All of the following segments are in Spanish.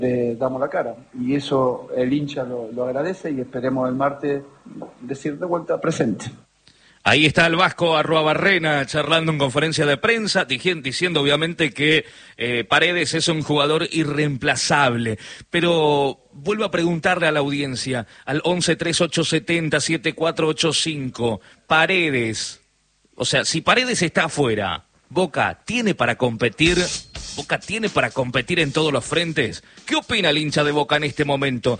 damos la cara. Y eso el hincha lo agradece y esperemos el martes decir de vuelta presente. Ahí está el Vasco Arruabarrena charlando en conferencia de prensa, diciendo obviamente que Paredes es un jugador irreemplazable. Pero vuelvo a preguntarle a la audiencia, al 11-3870-7485, Paredes, o sea, si Paredes está afuera, Boca tiene para competir en todos los frentes. ¿Qué opina el hincha de Boca en este momento?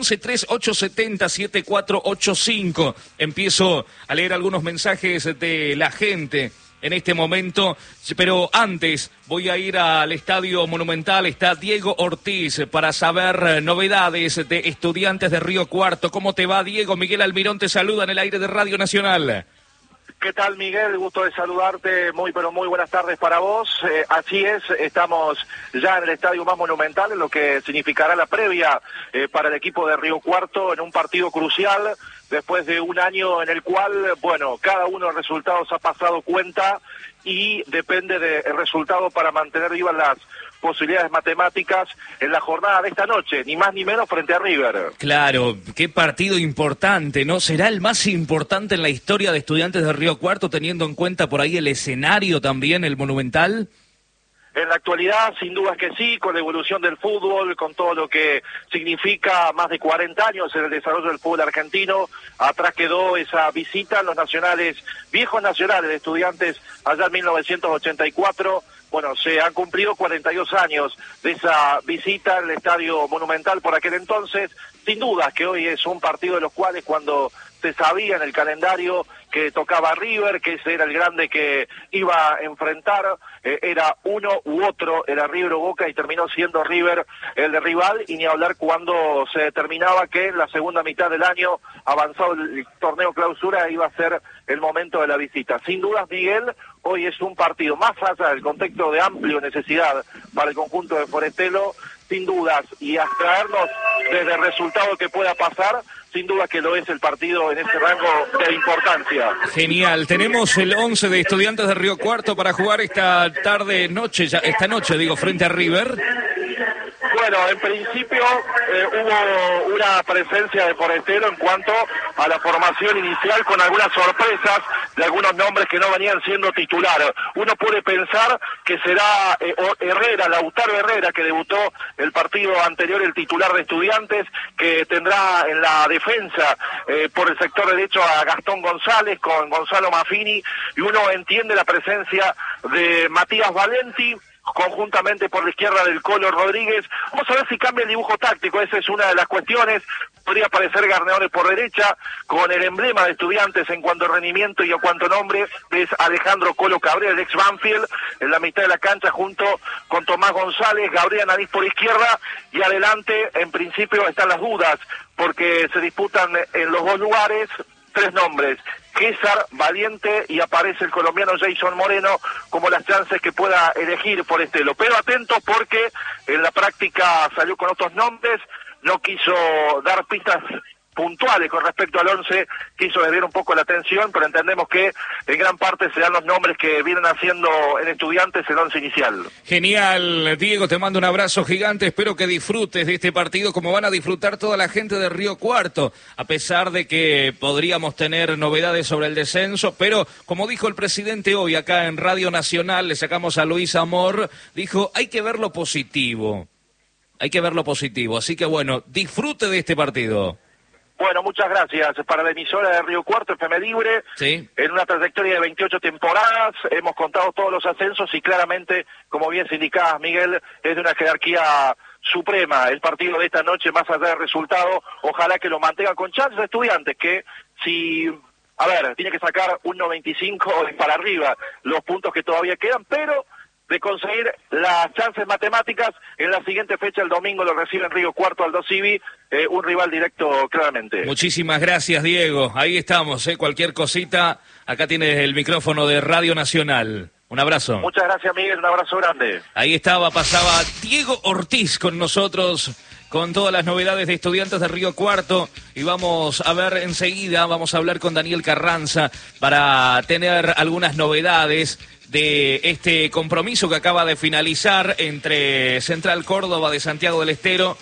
11-3870-7485. Empiezo a leer algunos mensajes de la gente en este momento, pero antes voy a ir al Estadio Monumental. Está Diego Ortiz para saber novedades de Estudiantes de Río Cuarto. ¿Cómo te va, Diego? Miguel Almirón te saluda en el aire de Radio Nacional. ¿Qué tal, Miguel? Gusto de saludarte, muy buenas tardes para vos. Así es, estamos ya en el estadio más monumental, en lo que significará la previa para el equipo de Río Cuarto en un partido crucial, después de un año en el cual, cada uno de los resultados ha pasado cuenta y depende del resultado para mantener vivas las posibilidades matemáticas en la jornada de esta noche, ni más ni menos frente a River. Claro, qué partido importante, ¿no? ¿Será el más importante en la historia de Estudiantes de Río Cuarto, teniendo en cuenta por ahí el escenario también, el Monumental? En la actualidad, sin dudas que sí, con la evolución del fútbol, con todo lo que significa más de 40 años en el desarrollo del fútbol argentino. Atrás quedó esa visita a los nacionales, viejos nacionales de Estudiantes allá en 1984. Se han cumplido 42 años de esa visita al Estadio Monumental por aquel entonces. Sin dudas que hoy es un partido de los cuales, cuando se sabía en el calendario que tocaba River, que ese era el grande que iba a enfrentar, era uno u otro, era River o Boca, y terminó siendo River el de rival, y ni hablar cuando se determinaba que en la segunda mitad del año, avanzado el torneo clausura, iba a ser el momento de la visita. Sin dudas, Miguel, hoy es un partido más allá del contexto de amplio necesidad para el conjunto de Forestelo, sin dudas, y abstraernos desde el resultado que pueda pasar, sin duda que lo es el partido en ese rango de importancia. Genial, tenemos el 11 de Estudiantes de Río Cuarto para jugar esta noche, frente a River. Bueno, en principio hubo una presencia de Forestero en cuanto a la formación inicial, con algunas sorpresas de algunos nombres que no venían siendo titular. Uno puede pensar que será Lautaro Herrera, que debutó el partido anterior, el titular de Estudiantes, que tendrá en la defensa por el sector derecho a Gastón González con Gonzalo Maffini, y uno entiende la presencia de Matías Valenti, conjuntamente por la izquierda del Colo Rodríguez. Vamos a ver si cambia el dibujo táctico, esa es una de las cuestiones. Podría aparecer Garneores por derecha, con el emblema de Estudiantes en cuanto a rendimiento y en cuanto a nombre, es Alejandro Colo Cabrera, el ex Banfield, en la mitad de la cancha junto con Tomás González, Gabriel Nariz por izquierda, y adelante en principio están las dudas, porque se disputan en los dos lugares tres nombres: César, Valiente, y aparece el colombiano Jason Moreno como las chances que pueda elegir Forestelo. Pero atento, porque en la práctica salió con otros nombres, no quiso dar pistas puntuales con respecto al 11, quiso desviar un poco la atención, pero entendemos que en gran parte serán los nombres que vienen haciendo en Estudiantes el 11 inicial. Genial, Diego, te mando un abrazo gigante, espero que disfrutes de este partido como van a disfrutar toda la gente de Río Cuarto, a pesar de que podríamos tener novedades sobre el descenso, pero como dijo el presidente hoy acá en Radio Nacional, le sacamos a Luis Amor, dijo, hay que ver lo positivo, así que bueno, disfrute de este partido. Bueno, muchas gracias. Para la emisora de Río Cuarto, FM Libre, sí, en una trayectoria de 28 temporadas, hemos contado todos los ascensos y claramente, como bien se indicaba, Miguel, es de una jerarquía suprema. El partido de esta noche, más allá del resultado, ojalá que lo mantengan con chances de Estudiantes, que tiene que sacar un 95 para arriba los puntos que todavía quedan, pero de conseguir las chances matemáticas, en la siguiente fecha, el domingo, lo recibe en Río Cuarto Aldo Civi, un rival directo claramente. Muchísimas gracias, Diego. Ahí estamos, cualquier cosita, acá tienes el micrófono de Radio Nacional. Un abrazo. Muchas gracias, Miguel, un abrazo grande. Ahí pasaba Diego Ortiz con nosotros, con todas las novedades de Estudiantes de Río Cuarto, y vamos a ver enseguida, vamos a hablar con Daniel Carranza para tener algunas novedades de este compromiso que acaba de finalizar entre Central Córdoba de Santiago del Estero